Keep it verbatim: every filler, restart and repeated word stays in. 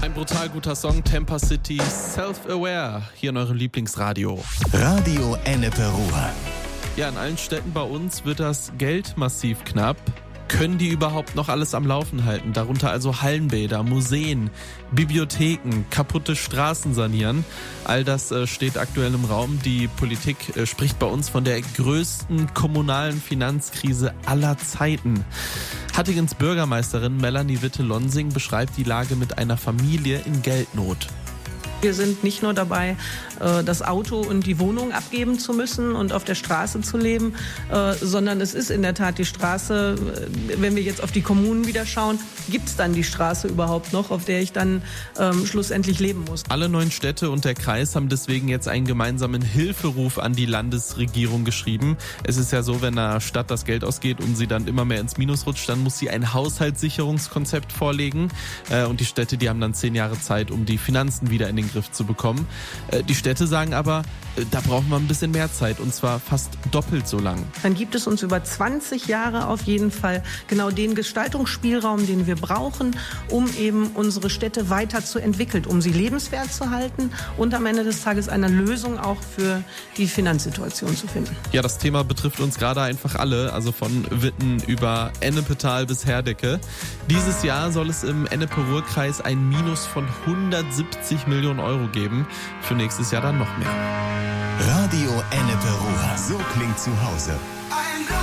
ein brutal guter Song, Tampa City, Self-Aware, hier in eurem Lieblingsradio. Radio Ennepe Ruhr. Ja, in allen Städten bei uns wird das Geld massiv knapp. Können die überhaupt noch alles am Laufen halten? Darunter also Hallenbäder, Museen, Bibliotheken, kaputte Straßen sanieren. All das äh, steht aktuell im Raum. Die Politik äh, spricht bei uns von der größten kommunalen Finanzkrise aller Zeiten. Hattingens Bürgermeisterin Melanie Witte-Lonsing beschreibt die Lage mit einer Familie in Geldnot. Wir sind nicht nur dabei, das Auto und die Wohnung abgeben zu müssen und auf der Straße zu leben, sondern es ist in der Tat die Straße, wenn wir jetzt auf die Kommunen wieder schauen, gibt es dann die Straße überhaupt noch, auf der ich dann ähm, schlussendlich leben muss. Alle neun Städte und der Kreis haben deswegen jetzt einen gemeinsamen Hilferuf an die Landesregierung geschrieben. Es ist ja so, wenn einer Stadt das Geld ausgeht und sie dann immer mehr ins Minus rutscht, dann muss sie ein Haushaltssicherungskonzept vorlegen. Und die Städte, die haben dann zehn Jahre Zeit, um die Finanzen wieder in den Griff zu bekommen. Die Städte sagen aber, da brauchen wir ein bisschen mehr Zeit und zwar fast doppelt so lang. Dann gibt es uns über zwanzig Jahre auf jeden Fall genau den Gestaltungsspielraum, den wir brauchen, um eben unsere Städte weiterzuentwickeln, um sie lebenswert zu halten und am Ende des Tages eine Lösung auch für die Finanzsituation zu finden. Ja, das Thema betrifft uns gerade einfach alle, also von Witten über Ennepetal bis Herdecke. Dieses Jahr soll es im Ennepe-Ruhr-Kreis ein Minus von hundertsiebzig Millionen Euro geben. Für nächstes Jahr dann noch mehr. Radio Ennepe Ruhr. So klingt zu Hause.